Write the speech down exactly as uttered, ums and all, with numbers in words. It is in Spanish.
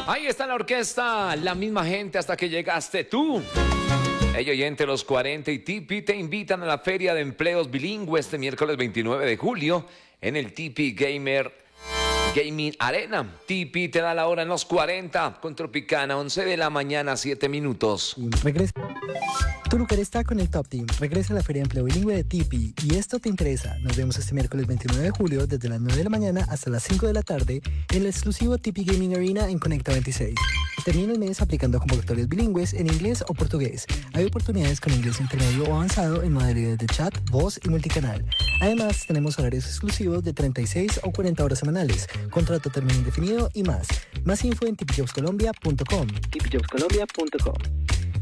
Ahí está la orquesta, la misma gente hasta que llegaste tú. Hey, oyente, los cuarenta y Tipi te invitan a la Feria de Empleos Bilingüe este miércoles veintinueve de julio en el Tipi Gamer Gaming Arena. Tipi te da la hora en los cuarenta con Tropicana, once de la mañana, siete minutos. Regresa. Tu lugar está con el Top Team. Regresa a la Feria de Empleo Bilingüe de Tipi y esto te interesa. Nos vemos este miércoles veintinueve de julio desde las nueve de la mañana hasta las cinco de la tarde en el exclusivo Tipi Gaming Arena en Conecta veintiséis. Termina el mes aplicando convocatorias bilingües en inglés o portugués. Hay oportunidades con inglés intermedio o avanzado en modalidades de chat, voz y multicanal. Además, tenemos horarios exclusivos de treinta y seis o cuarenta horas semanales, contrato término indefinido y más. Más info en tipi jobs colombia punto com. tipi jobs colombia punto com.